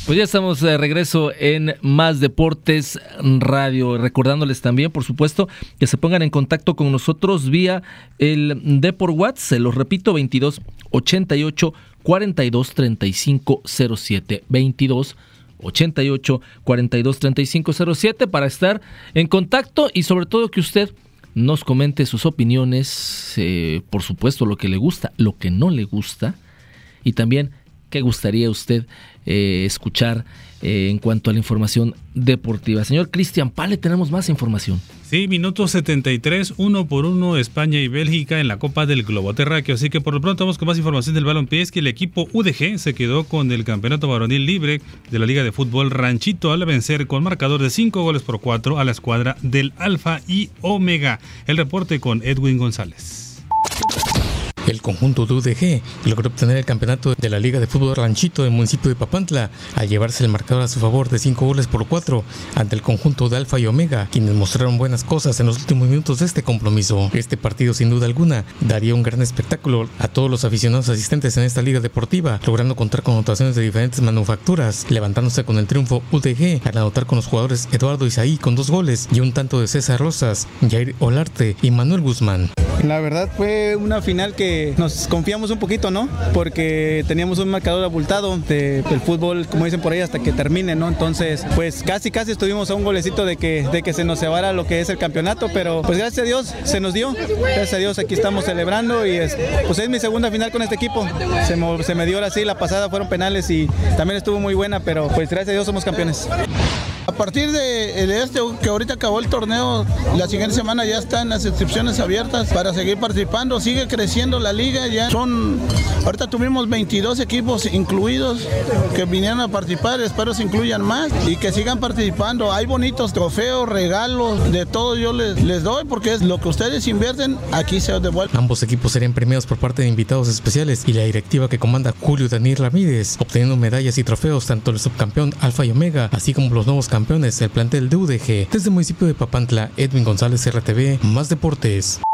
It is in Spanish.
Pues ya estamos de regreso en Más Deportes Radio, recordándoles también, por supuesto, que se pongan en contacto con nosotros vía el Depor WhatsApp, se los repito, 22 88 42 35 07, 22 88 42 35 07, para estar en contacto y sobre todo que usted nos comente sus opiniones, por supuesto lo que le gusta, lo que no le gusta, y también qué gustaría usted escuchar en cuanto a la información deportiva. Señor Cristian Pale, tenemos más información. Sí, minuto 73, 1-1 España y Bélgica en la Copa del Globo Terráqueo. Así que por lo pronto vamos con más información del balompié. Es que el equipo UDG se quedó con el campeonato varonil libre de la Liga de Fútbol Ranchito al vencer con marcador de 5-4 a la escuadra del Alfa y Omega. El reporte con Edwin González. El conjunto de UDG logró obtener el campeonato de la Liga de Fútbol Ranchito del municipio de Papantla al llevarse el marcador a su favor de 5-4 ante el conjunto de Alfa y Omega, quienes mostraron buenas cosas en los últimos minutos de este compromiso. Este partido, sin duda alguna, daría un gran espectáculo a todos los aficionados asistentes en esta liga deportiva, logrando contar con anotaciones de diferentes manufacturas, levantándose con el triunfo UDG al anotar con los jugadores Eduardo Isaí con 2 goles y un tanto de César Rosas, Jair Olarte y Manuel Guzmán. La verdad fue una final que nos confiamos un poquito, ¿no? Porque teníamos un marcador abultado del fútbol, como dicen por ahí, hasta que termine, ¿no? Entonces, pues casi estuvimos a un golecito de que se nos cebara lo que es el campeonato, pero pues gracias a Dios se nos dio. Gracias a Dios aquí estamos celebrando y pues es mi segunda final con este equipo. Se me dio ahora sí, la pasada fueron penales y también estuvo muy buena, pero pues gracias a Dios somos campeones. A partir de este, que ahorita acabó el torneo, la siguiente semana ya están las inscripciones abiertas para seguir participando. Sigue creciendo la liga, ahorita tuvimos 22 equipos incluidos que vinieron a participar, espero se incluyan más y que sigan participando. Hay bonitos trofeos, regalos, de todo yo les doy porque es lo que ustedes invierten, aquí se devuelve. Ambos equipos serían premiados por parte de invitados especiales y la directiva que comanda Julio Daniel Ramírez, obteniendo medallas y trofeos tanto el subcampeón Alfa y Omega, así como los nuevos campeones, el plantel de UDG. Desde el municipio de Papantla, Edwin González, RTV, Más Deportes.